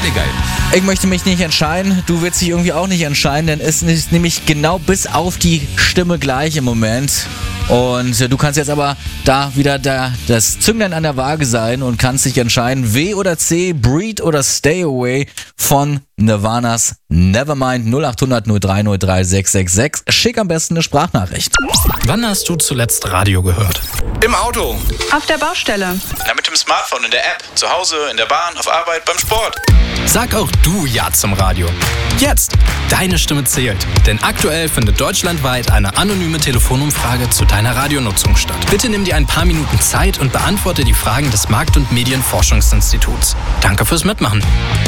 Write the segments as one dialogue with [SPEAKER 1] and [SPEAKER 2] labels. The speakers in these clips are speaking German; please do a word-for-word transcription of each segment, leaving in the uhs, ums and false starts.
[SPEAKER 1] Beide geil.
[SPEAKER 2] Ich möchte mich nicht entscheiden, du willst dich irgendwie auch nicht entscheiden, denn es ist nämlich genau bis auf die Stimme gleich im Moment. Und du kannst jetzt aber da wieder da, das Zünglein an der Waage sein und kannst dich entscheiden, W oder C, Breed oder Stay Away von Nirvanas Nevermind. Null acht hundert null drei null drei sechs sechs sechs. Schick am besten eine Sprachnachricht.
[SPEAKER 3] Wann hast du zuletzt Radio gehört?
[SPEAKER 4] Im Auto.
[SPEAKER 5] Auf der Baustelle.
[SPEAKER 4] Na, mit dem Smartphone, in der App. Zu Hause, in der Bahn, auf Arbeit, beim Sport.
[SPEAKER 3] Sag auch du Ja zum Radio. Jetzt! Deine Stimme zählt. Denn aktuell findet deutschlandweit eine anonyme Telefonumfrage zu deiner Radionutzung statt. Bitte nimm dir ein paar Minuten Zeit und beantworte die Fragen des Markt- und Medienforschungsinstituts. Danke fürs Mitmachen.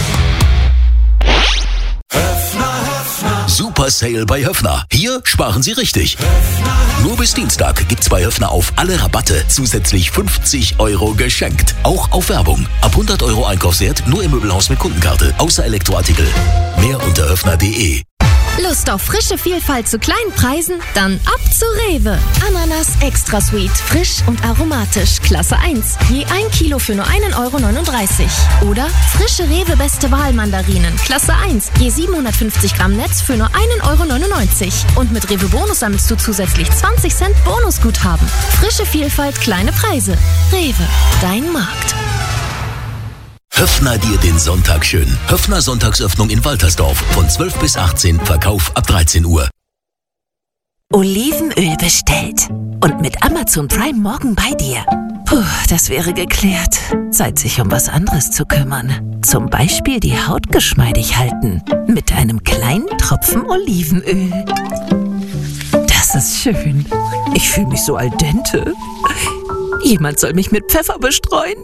[SPEAKER 6] Super Sale bei Höffner. Hier sparen Sie richtig. Nur bis Dienstag gibt's bei Höffner auf alle Rabatte zusätzlich fünfzig Euro geschenkt. Auch auf Werbung. Ab hundert Euro Einkaufswert nur im Möbelhaus mit Kundenkarte. Außer Elektroartikel. Mehr unter höffner punkt de.
[SPEAKER 7] Lust auf frische Vielfalt zu kleinen Preisen? Dann ab zu Rewe. Ananas Extra Sweet, frisch und aromatisch, Klasse eins. Je ein Kilo für nur ein Euro neununddreißig. Oder frische Rewe Beste Wahl Mandarinen, Klasse eins. Je siebenhundertfünfzig Gramm Netz für nur ein Euro neunundneunzig. Und mit Rewe Bonus sammelst du zusätzlich zwanzig Cent Bonusguthaben. Frische Vielfalt, kleine Preise. Rewe, dein Markt.
[SPEAKER 6] Höffner dir den Sonntag schön. Höffner Sonntagsöffnung in Waltersdorf. Von zwölf bis achtzehn, Verkauf ab dreizehn Uhr.
[SPEAKER 8] Olivenöl bestellt. Und mit Amazon Prime morgen bei dir. Puh, das wäre geklärt. Zeit, sich um was anderes zu kümmern. Zum Beispiel die Haut geschmeidig halten. Mit einem kleinen Tropfen Olivenöl. Das ist schön. Ich fühle mich so al dente. Jemand soll mich mit Pfeffer bestreuen.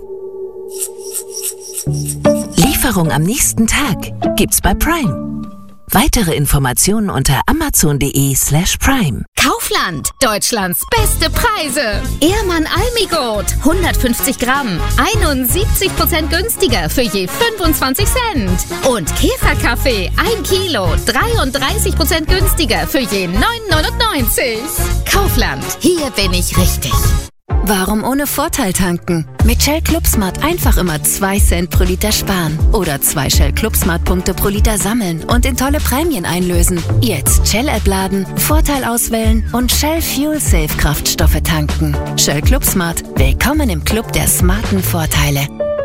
[SPEAKER 8] Lieferung am nächsten Tag gibt's bei Prime. Weitere Informationen unter amazon.de slash Prime.
[SPEAKER 9] Kaufland, Deutschlands beste Preise. Ehrmann Almigot, hundertfünfzig Gramm, einundsiebzig Prozent günstiger für je fünfundzwanzig Cent. Und Käferkaffee, ein Kilo, dreiunddreißig Prozent günstiger für je neun neunundneunzig. Kaufland, hier bin ich richtig.
[SPEAKER 10] Warum ohne Vorteil tanken? Mit Shell ClubSmart einfach immer zwei Cent pro Liter sparen. Oder zwei Shell ClubSmart-Punkte pro Liter sammeln und in tolle Prämien einlösen. Jetzt Shell-App laden, Vorteil auswählen und Shell Fuel Safe Kraftstoffe tanken. Shell ClubSmart, willkommen im Club der smarten Vorteile.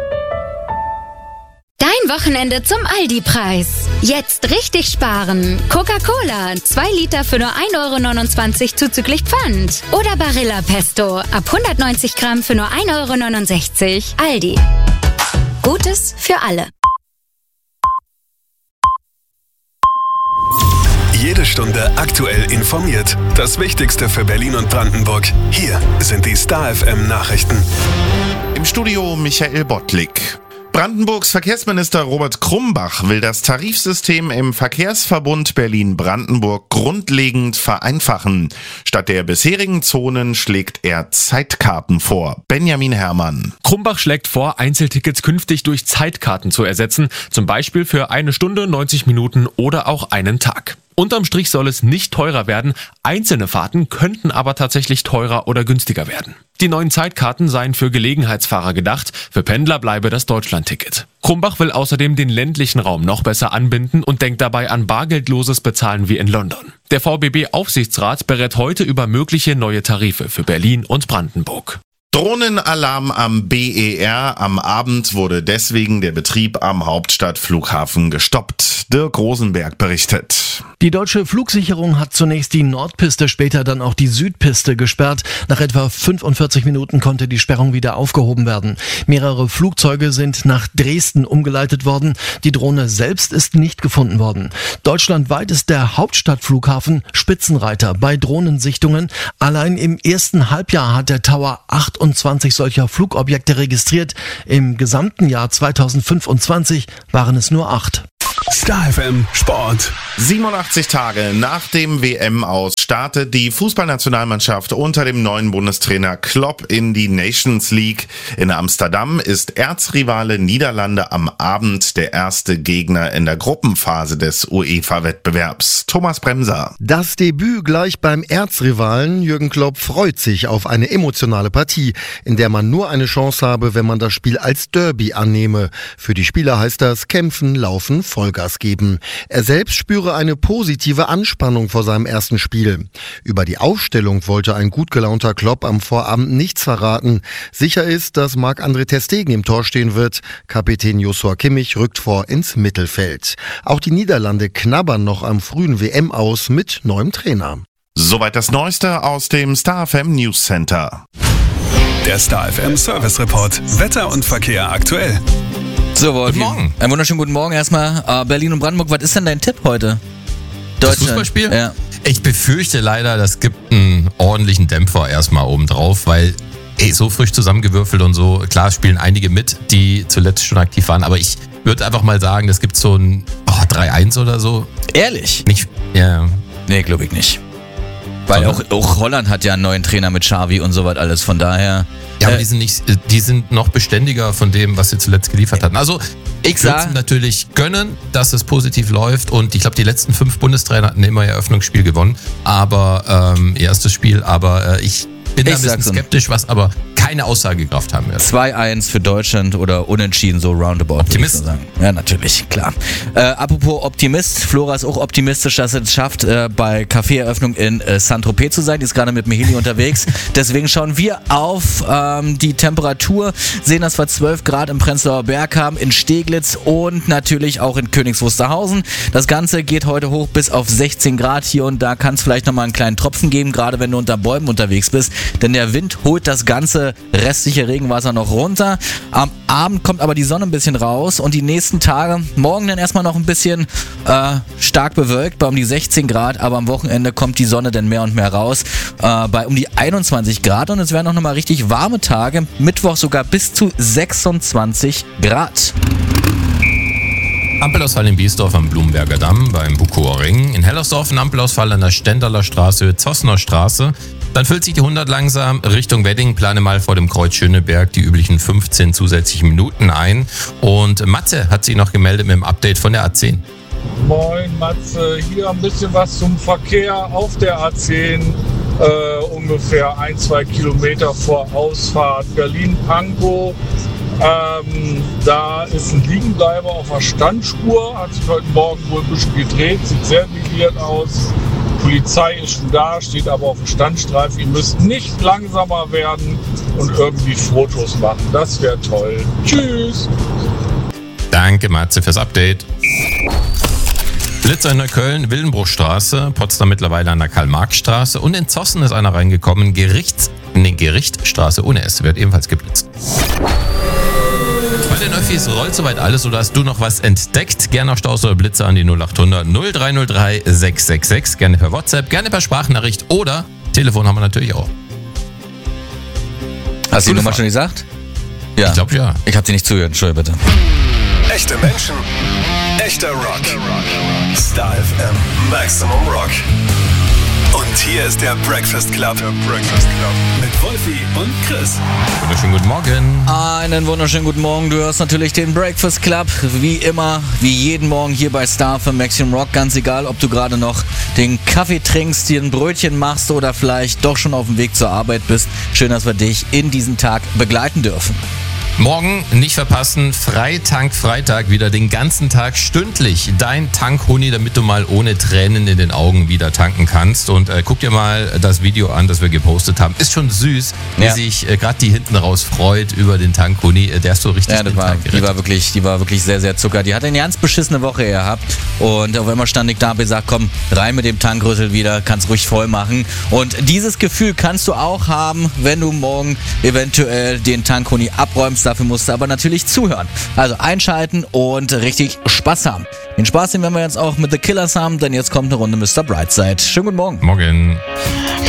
[SPEAKER 9] Dein Wochenende zum Aldi-Preis. Jetzt richtig sparen. Coca-Cola, zwei Liter für nur ein Euro neunundzwanzig zuzüglich Pfand. Oder Barilla Pesto, ab hundertneunzig Gramm für nur ein Euro neunundsechzig. Aldi. Gutes für alle.
[SPEAKER 11] Jede Stunde aktuell informiert. Das Wichtigste für Berlin und Brandenburg. Hier sind die Star F M Nachrichten.
[SPEAKER 12] Im Studio Michael Bottlik. Brandenburgs Verkehrsminister Robert Krumbach will das Tarifsystem im Verkehrsverbund Berlin-Brandenburg grundlegend vereinfachen. Statt der bisherigen Zonen schlägt er Zeitkarten vor. Benjamin Herrmann.
[SPEAKER 13] Krumbach schlägt vor, Einzeltickets künftig durch Zeitkarten zu ersetzen, zum Beispiel für eine Stunde, neunzig Minuten oder auch einen Tag. Unterm Strich soll es nicht teurer werden, einzelne Fahrten könnten aber tatsächlich teurer oder günstiger werden. Die neuen Zeitkarten seien für Gelegenheitsfahrer gedacht, für Pendler bleibe das Deutschlandticket. Krumbach will außerdem den ländlichen Raum noch besser anbinden und denkt dabei an bargeldloses Bezahlen wie in London. Der V B B-Aufsichtsrat berät heute über mögliche neue Tarife für Berlin und Brandenburg.
[SPEAKER 12] Drohnenalarm am B E R. Am Abend wurde deswegen der Betrieb am Hauptstadtflughafen gestoppt. Dirk Rosenberg berichtet.
[SPEAKER 14] Die deutsche Flugsicherung hat zunächst die Nordpiste, später dann auch die Südpiste gesperrt. Nach etwa fünfundvierzig Minuten konnte die Sperrung wieder aufgehoben werden. Mehrere Flugzeuge sind nach Dresden umgeleitet worden. Die Drohne selbst ist nicht gefunden worden. Deutschlandweit ist der Hauptstadtflughafen Spitzenreiter bei Drohnensichtungen. Allein im ersten Halbjahr hat der Tower achtundzwanzig solcher Flugobjekte registriert. Im gesamten Jahr zweitausendfünfundzwanzig waren es nur acht.
[SPEAKER 11] Star F M Sport.
[SPEAKER 12] siebenundachtzig Tage nach dem W M-Aus startet die Fußballnationalmannschaft unter dem neuen Bundestrainer Klopp in die Nations League. In Amsterdam ist Erzrivale Niederlande am Abend der erste Gegner in der Gruppenphase des UEFA-Wettbewerbs. Thomas Bremser.
[SPEAKER 1] Das Debüt gleich beim Erzrivalen. Jürgen Klopp freut sich auf eine emotionale Partie, in der man nur eine Chance habe, wenn man das Spiel als Derby annehme. Für die Spieler heißt das kämpfen, laufen, Vollgas geben. Er selbst spüre eine positive Anspannung vor seinem ersten Spiel. Über die Aufstellung wollte ein gut gelaunter Klopp am Vorabend nichts verraten. Sicher ist, dass Marc-André ter Stegen im Tor stehen wird. Kapitän Joshua Kimmich rückt vor ins Mittelfeld. Auch die Niederlande knabbern noch am frühen W M aus mit neuem Trainer.
[SPEAKER 12] Soweit das Neueste aus dem Star F M News Center.
[SPEAKER 11] Der Star F M Service Report. Wetter und Verkehr aktuell.
[SPEAKER 2] So, Wolfi.
[SPEAKER 5] Guten Morgen.
[SPEAKER 2] Einen wunderschönen guten Morgen erstmal. Äh, Berlin und Brandenburg, was ist denn dein Tipp heute?
[SPEAKER 5] Das Fußballspiel?
[SPEAKER 2] Ja.
[SPEAKER 5] Ich befürchte leider, das gibt einen ordentlichen Dämpfer erstmal oben drauf, weil ey, so frisch zusammengewürfelt und so, klar spielen einige mit, die zuletzt schon aktiv waren, aber ich würde einfach mal sagen, das gibt so ein oh, drei eins oder so.
[SPEAKER 2] Ehrlich?
[SPEAKER 5] Nicht, ja.
[SPEAKER 2] Nee, glaube ich nicht. Weil auch, auch Holland hat ja einen neuen Trainer mit Xavi und so was alles, von daher...
[SPEAKER 5] Ja, aber die sind nicht, die sind noch beständiger von dem, was sie zuletzt geliefert hatten. Also ich würde es natürlich gönnen, dass es positiv läuft und ich glaube, die letzten fünf Bundestrainer hatten immer ihr Eröffnungsspiel gewonnen, aber ähm, erstes Spiel, aber äh, ich bin da ein bisschen skeptisch, was aber keine Aussagekraft haben wird.
[SPEAKER 2] zwei eins für Deutschland oder unentschieden, so roundabout.
[SPEAKER 5] Optimist?
[SPEAKER 2] Sagen. Ja, natürlich, klar. Äh, apropos Optimist, Flora ist auch optimistisch, dass er es schafft, äh, bei Café-Eröffnung in äh, Saint-Tropez zu sein. Die ist gerade mit Miheli unterwegs. Deswegen schauen wir auf ähm, die Temperatur, sehen, dass wir zwölf Grad im Prenzlauer Berg haben, in Steglitz und natürlich auch in Königs Wusterhausen. Das Ganze geht heute hoch bis auf sechzehn Grad. Hier und da kann es vielleicht nochmal einen kleinen Tropfen geben, gerade wenn du unter Bäumen unterwegs bist, denn der Wind holt das ganze restliche Regenwasser noch runter. Am Abend kommt aber die Sonne ein bisschen raus und die nächsten Tage, morgen dann erstmal noch ein bisschen äh, stark bewölkt bei um die sechzehn Grad, aber am Wochenende kommt die Sonne dann mehr und mehr raus äh, bei um die einundzwanzig Grad und es werden auch nochmal richtig warme Tage, Mittwoch sogar bis zu sechsundzwanzig Grad.
[SPEAKER 5] Ampelausfall in Biesdorf am Blumenberger Damm beim Bukower Ring. In Hellersdorf ein Ampelausfall an der Stendaler Straße, Zossener Straße. Dann füllt sich die hundert langsam Richtung Wedding. Plane mal vor dem Kreuz Schöneberg die üblichen fünfzehn zusätzlichen Minuten ein. Und Matze hat sich noch gemeldet mit dem Update von der A zehn.
[SPEAKER 15] Moin Matze, hier ein bisschen was zum Verkehr auf der A zehn. Äh, ungefähr ein, zwei Kilometer vor Ausfahrt Berlin-Pankow. Ähm, da ist ein Liegenbleiber auf der Standspur, hat sich heute Morgen wohl ein bisschen gedreht, sieht sehr vigiert aus. Polizei ist schon da, steht aber auf dem Standstreifen. Ihr müsst nicht langsamer werden und irgendwie Fotos machen. Das wäre toll. Tschüss.
[SPEAKER 5] Danke Matze fürs Update. Blitzer in Neukölln, Wildenbruchstraße, Potsdam mittlerweile an der Karl-Marx-Straße und in Zossen ist einer reingekommen, Gerichts, nee, Gerichtstraße ohne S, wird ebenfalls geblitzt. Bei den Öffis rollt soweit alles oder hast du noch was entdeckt? Gerne auf Staus oder Blitzer an die null acht hundert null drei null drei sechs sechs sechs, gerne per WhatsApp, gerne per Sprachnachricht oder Telefon haben wir natürlich auch.
[SPEAKER 2] Hast du die Nummer schon gesagt? Ja.
[SPEAKER 5] Ich glaube ja.
[SPEAKER 2] Ich habe dir nicht zugehört, Entschuldigung bitte.
[SPEAKER 11] Echte Menschen, echter Rock. Star F M Maximum Rock. Und hier ist der Breakfast Club. Der Breakfast Club. Mit Wolfi und Chris.
[SPEAKER 5] Wunderschönen guten Morgen.
[SPEAKER 2] Einen wunderschönen guten Morgen. Du hörst natürlich den Breakfast Club. Wie immer, wie jeden Morgen hier bei Star für Maximum Rock. Ganz egal, ob du gerade noch den Kaffee trinkst, dir ein Brötchen machst oder vielleicht doch schon auf dem Weg zur Arbeit bist. Schön, dass wir dich in diesen Tag begleiten dürfen.
[SPEAKER 5] Morgen nicht verpassen, Freitank Freitag, wieder den ganzen Tag stündlich dein Tankhuni, damit du mal ohne Tränen in den Augen wieder tanken kannst. Und äh, guck dir mal das Video an, das wir gepostet haben. Ist schon süß, wie
[SPEAKER 2] ja.
[SPEAKER 5] sich äh, gerade die hinten raus freut über den Tankhuni. Der ist so richtig
[SPEAKER 2] ja, das war,
[SPEAKER 5] Tag
[SPEAKER 2] die war wirklich, die war wirklich sehr, sehr zucker. Die hat eine ganz beschissene Woche gehabt. Und auf einmal stand ich da und gesagt, komm, rein mit dem Tankrüssel wieder, kannst ruhig voll machen. Und dieses Gefühl kannst du auch haben, wenn du morgen eventuell den Tankhuni abräumst. Dafür musst du aber natürlich zuhören. Also einschalten und richtig Spaß haben. Den Spaß, den werden wir jetzt auch mit The Killers haben, denn jetzt kommt eine Runde Mister Brightside. Schönen guten Morgen.
[SPEAKER 5] Morgen.